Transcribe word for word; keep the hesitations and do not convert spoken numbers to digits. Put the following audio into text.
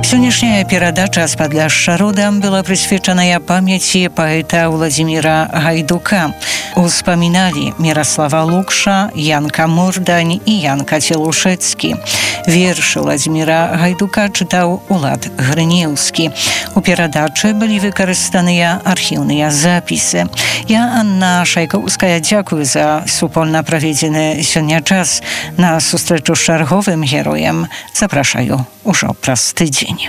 Сённяшняя перадача спадляшша родам была прысвечаная памяці паэта Владимира Гайдука. Успаміналі Міраслава Лукша, Янка Мордань і Янка Целушэцкі. Вершы Владимира Гайдука чытаў Улад Грынеўскі. У перадачы былі выкарыстаныя архіўныя запісы. Я, Анна Шайкоўская, дзякую за супольна праведзены сёння час. На сустрэчу з чарговым героем запрашаю ўжо праз тыдзень.